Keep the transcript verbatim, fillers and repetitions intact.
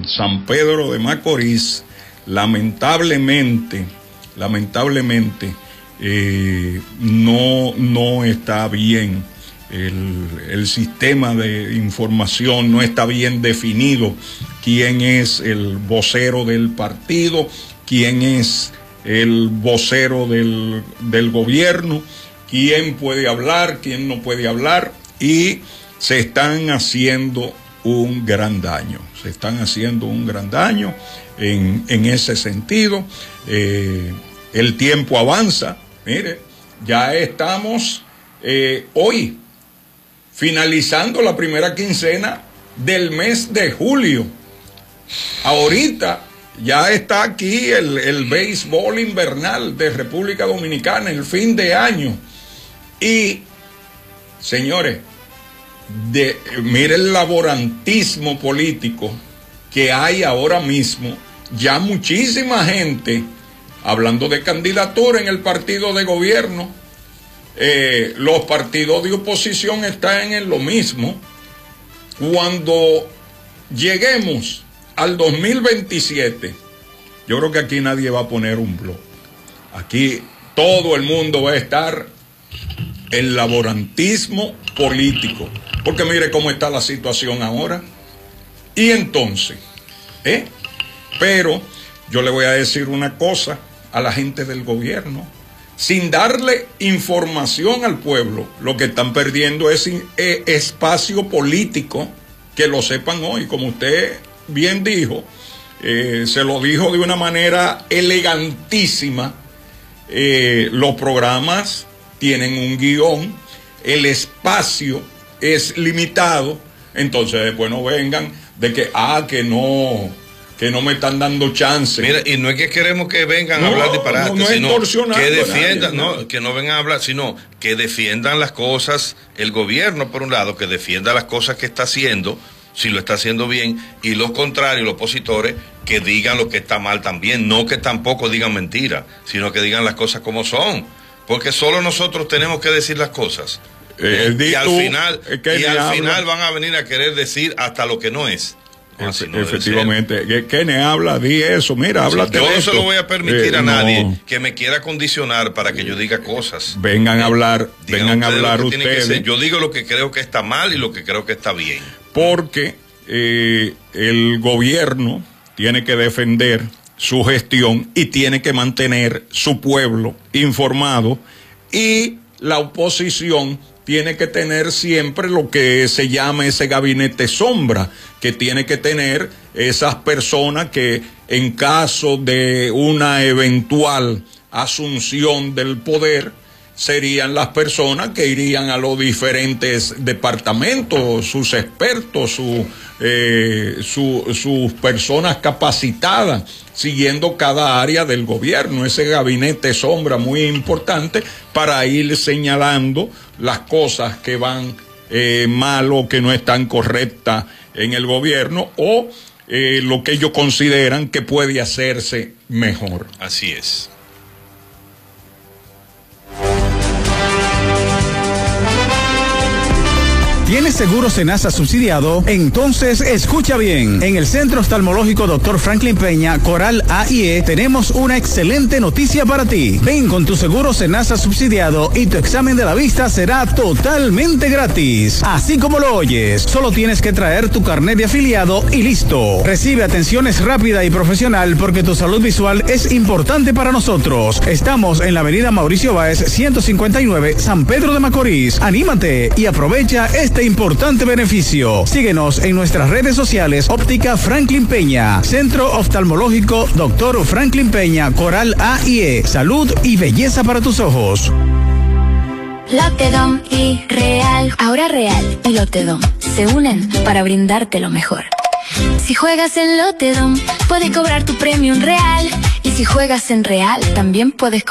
en San Pedro de Macorís, lamentablemente, lamentablemente, eh, no, no está bien. El, el sistema de información no está bien definido. Quién es el vocero del partido, quién es el vocero del, del gobierno, quién puede hablar, quién no puede hablar, y se están haciendo un gran daño, se están haciendo un gran daño en, en ese sentido. Eh, el tiempo avanza, mire, ya estamos eh, hoy finalizando la primera quincena del mes de julio. Ahorita ya está aquí el, el béisbol invernal de República Dominicana, el fin de año. Y, señores, de, mire el laborantismo político que hay ahora mismo. Ya muchísima gente hablando de candidatura en el partido de gobierno. Eh, los partidos de oposición están en lo mismo. Cuando lleguemos al dos mil veintisiete, yo creo que aquí nadie va a poner un blog. Aquí todo el mundo va a estar en laborantismo político, porque mire cómo está la situación ahora. Y entonces, ¿eh? Pero yo le voy a decir una cosa a la gente del gobierno: sin darle información al pueblo, lo que están perdiendo es eh, espacio político, que lo sepan hoy. Como usted bien dijo, eh, se lo dijo de una manera elegantísima, eh, los programas tienen un guión, el espacio es limitado, entonces después no vengan de que, ah, que no... que no me están dando chance. Mira, y no es que queremos que vengan no, a hablar disparate, no, no sino que defiendan, nadie, no, que no vengan a hablar, sino que defiendan las cosas, el gobierno por un lado, que defienda las cosas que está haciendo, si lo está haciendo bien, y los contrarios, los opositores, que digan lo que está mal también, no que tampoco digan mentiras, sino que digan las cosas como son, porque solo nosotros tenemos que decir las cosas. Eh, y al tú, final, y al habla. final van a venir a querer decir hasta lo que no es. Así no efectivamente, Kenneth habla, di eso, mira, háblate yo de no esto. se lo voy a permitir eh, a no. nadie que me quiera condicionar para que yo diga cosas. Vengan a hablar, Digan vengan a ustedes hablar lo que ustedes. Que yo digo lo que creo que está mal y lo que creo que está bien. Porque eh, el gobierno tiene que defender su gestión y tiene que mantener su pueblo informado, y la oposición tiene que tener siempre lo que se llama ese gabinete sombra, que tiene que tener esas personas que en caso de una eventual asunción del poder serían las personas que irían a los diferentes departamentos, sus expertos, su, eh, su, sus personas capacitadas, siguiendo cada área del gobierno, ese gabinete sombra muy importante para ir señalando las cosas que van eh, mal o que no están correctas en el gobierno, o eh, lo que ellos consideran que puede hacerse mejor. Así es. ¿Tienes seguro Senasa subsidiado? Entonces escucha bien. En el Centro Oftalmológico doctor Franklin Peña, Coral A y E, tenemos una excelente noticia para ti. Ven con tu seguro Senasa subsidiado y tu examen de la vista será totalmente gratis. Así como lo oyes, solo tienes que traer tu carnet de afiliado y listo. Recibe atenciones rápida y profesional porque tu salud visual es importante para nosotros. Estamos en la avenida Mauricio Báez, ciento cincuenta y nueve, San Pedro de Macorís. Anímate y aprovecha este importante beneficio. Síguenos en nuestras redes sociales. Óptica Franklin Peña, Centro Oftalmológico doctor Franklin Peña, Coral A y E. Salud y belleza para tus ojos. Lotedom y Real. Ahora Real y Lotedom se unen para brindarte lo mejor. Si juegas en Lotedom, puedes cobrar tu premio en Real. Y si juegas en Real, también puedes